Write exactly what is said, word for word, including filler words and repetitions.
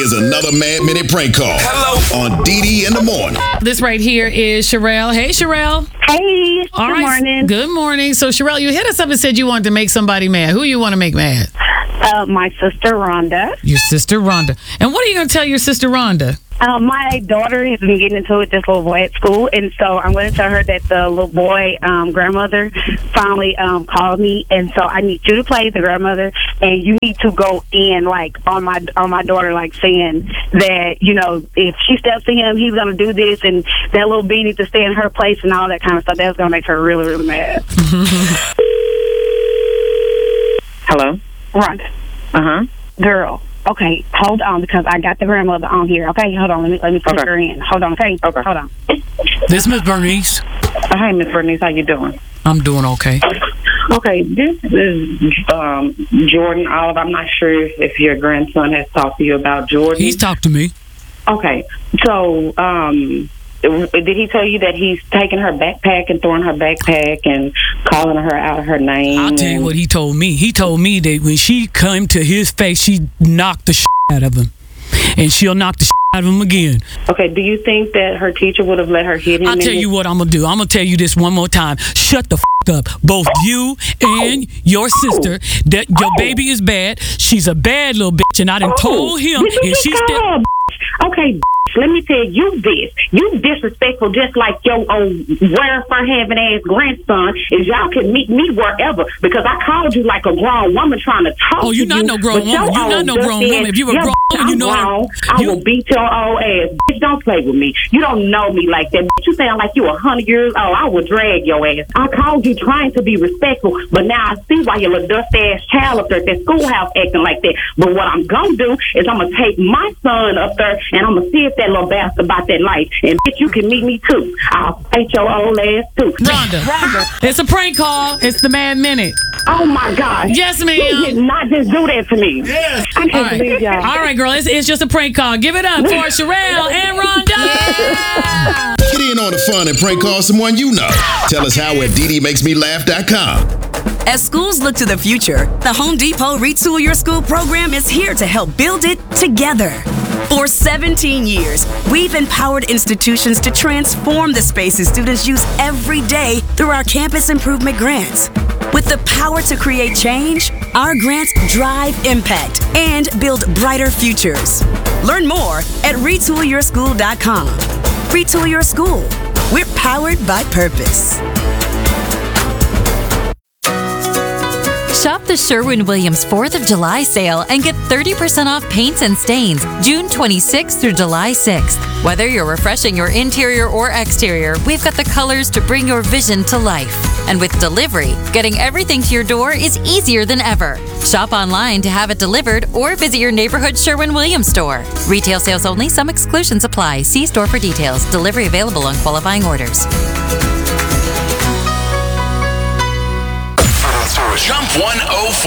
Here's another Mad Minute prank call. Hello. On Dee Dee in the morning. This right here is Sherelle. Hey, Sherelle. Hey. All good right. morning. Good morning. So, Sherelle, you hit us up and said you wanted to make somebody mad. Who you want to make mad? Uh, my sister, Rhonda. Your sister, Rhonda. And what are you going to tell your sister, Rhonda? Uh, my daughter has been getting into it with this little boy at school, and so I'm going to tell her that the little boy um, grandmother finally um, called me, and so I need you to play the grandmother, and you need to go in like on my on my daughter, like saying that, you know, if she steps to him, he's going to do this, and that little bee needs to stay in her place and all that kind of stuff. That's going to make her really, really mad. Hello? Rhonda. Uh-huh. Girl. Okay, hold on, because I got the grandmother on here. Okay, hold on. Let me let me put Okay. her in. Hold on. Okay. Okay. Hold on. This Miss Bernice. Uh, Hi, Miss Bernice. How you doing? I'm doing okay. Okay, this is um, Jordan Olive. I'm not sure if your grandson has talked to you about Jordan. He's talked to me. Okay, so um, did he tell you that he's taking her backpack and throwing her backpack and calling her out of her name? I'll tell you and- what he told me. He told me that when she came to his face, she knocked the shit out of him. And she'll knock the shit out of him again. Okay, do you think that her teacher would have let her hit him? I'll in tell his- you what I'm going to do. I'm going to tell you this one more time. Shut the f*** up. Both you and your sister. That your baby is bad. She's a bad little bitch. And I done told him. Did you And just she call still... her a bitch? Okay, bitch, let me tell you this. You disrespectful just like your old welfare having ass grandson. Is y'all can meet me wherever, because I called you like a grown woman trying to talk Oh, you're to not you, no grown but your woman. You're not old no dusty grown ass- woman. If you were Yeah, grown, I'm you know how- grown. I you- will beat your old ass. Bitch, don't play with me. You don't know me like that. Bitch, you sound like you a hundred years old. I will drag your ass. I called you trying to be respectful, but now I see why your little dusty ass child up there at that schoolhouse acting like that. But what I'm gonna do is I'm gonna take my son up there and I'm gonna see if that little bastard about that life. And bitch, you can meet me too. I'll fight your old ass too. Rhonda. Rhonda. It's a prank call. It's the Mad Minute. Oh my God. Yes, You ma'am. did not just do that to me. Yes. I can't All right. believe y'all. All right, girl. It's, it's just a prank call. Give it up for Sherelle and Rhonda. Get in on the fun and prank call someone you know. Tell us how at Dee Dee Makes Me Laugh dot com. As schools look to the future, the Home Depot Retool Your School program is here to help build it together. For seventeen years, we've empowered institutions to transform the spaces students use every day through our campus improvement grants. With the power to create change, our grants drive impact and build brighter futures. Learn more at retool your school dot com. Retool Your School. We're powered by purpose. Shop the Sherwin-Williams fourth of July sale and get thirty percent off paints and stains June twenty-sixth through July sixth. Whether you're refreshing your interior or exterior, we've got the colors to bring your vision to life. And with delivery, getting everything to your door is easier than ever. Shop online to have it delivered or visit your neighborhood Sherwin-Williams store. Retail sales only. Some exclusions apply. See store for details. Delivery available on qualifying orders. Jump one oh four.